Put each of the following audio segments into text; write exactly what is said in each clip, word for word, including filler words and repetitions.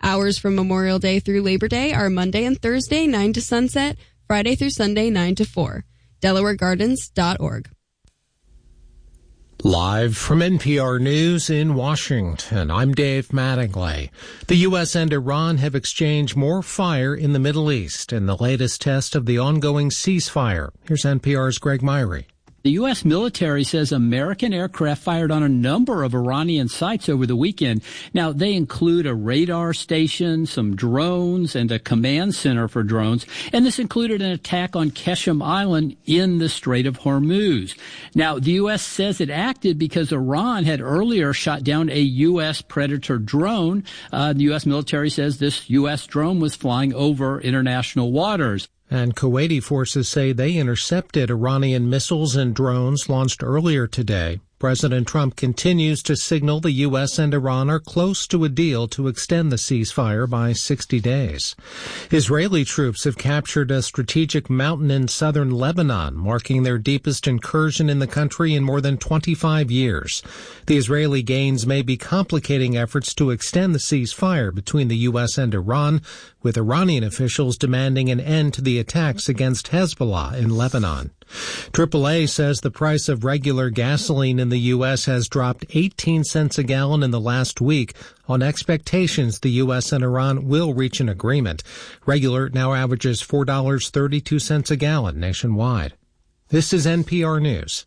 Hours from Memorial Day through Labor Day are Monday and Thursday, nine to sunset, Friday through Sunday, nine to four. Delaware Gardens dot org. Live from N P R News in Washington, I'm Dave Mattingly. The U S and Iran have exchanged more fire in the Middle East in the latest test of the ongoing ceasefire. Here's N P R's Greg Myrie. The U S military says American aircraft fired on a number of Iranian sites over the weekend. Now, they include a radar station, some drones, and a command center for drones. And this included an attack on Qeshm Island in the Strait of Hormuz. Now, the U S says it acted because Iran had earlier shot down a U S Predator drone. Uh, the U S military says this U S drone was flying over international waters. And Kuwaiti forces say they intercepted Iranian missiles and drones launched earlier today. President Trump continues to signal the U S and Iran are close to a deal to extend the ceasefire by sixty days. Israeli troops have captured a strategic mountain in southern Lebanon, marking their deepest incursion in the country in more than twenty-five years. The Israeli gains may be complicating efforts to extend the ceasefire between the U S and Iran, with Iranian officials demanding an end to the attacks against Hezbollah in Lebanon. triple A says the price of regular gasoline in the U S has dropped eighteen cents a gallon in the last week on expectations the U S and Iran will reach an agreement. Regular now averages four dollars and thirty-two cents a gallon nationwide. This is N P R News.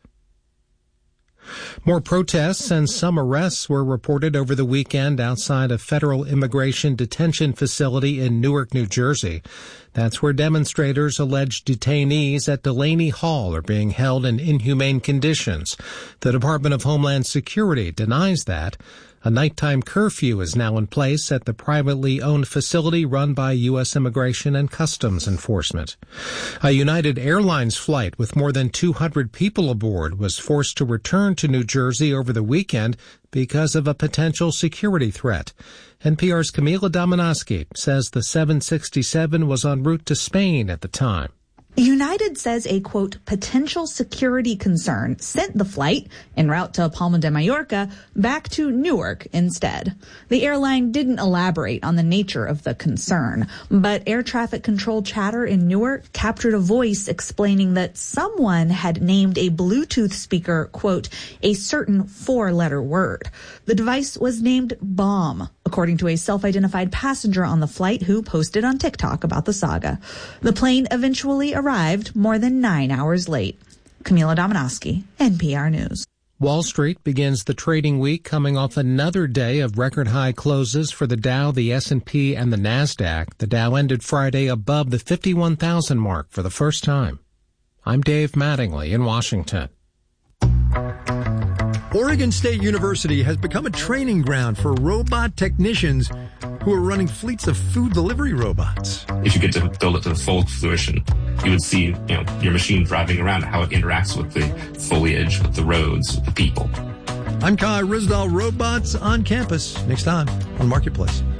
More protests and some arrests were reported over the weekend outside a federal immigration detention facility in Newark, New Jersey. That's where demonstrators allege detainees at Delaney Hall are being held in inhumane conditions. The Department of Homeland Security denies that. A nighttime curfew is now in place at the privately owned facility run by U S Immigration and Customs Enforcement. A United Airlines flight with more than two hundred people aboard was forced to return to New Jersey over the weekend because of a potential security threat. N P R's Camila Domonoske says the seven sixty-seven was en route to Spain at the time. United says a, quote, potential security concern sent the flight, en route to Palma de Mallorca, back to Newark instead. The airline didn't elaborate on the nature of the concern, but air traffic control chatter in Newark captured a voice explaining that someone had named a Bluetooth speaker, quote, a certain four-letter word. The device was named Bomb, according to a self-identified passenger on the flight who posted on TikTok about the saga. The plane eventually arrived more than nine hours late. Camila Domonoske, N P R News. Wall Street begins the trading week coming off another day of record-high closes for the Dow, the S and P, and the NASDAQ. The Dow ended Friday above the fifty-one thousand mark for the first time. I'm Dave Mattingly in Washington. Oregon State University has become a training ground for robot technicians who are running fleets of food delivery robots. If you get to build it to the full fruition, you would see, you know, your machine driving around, how it interacts with the foliage, with the roads, with the people. I'm Kai Rizdal, Robots on Campus, next time on Marketplace.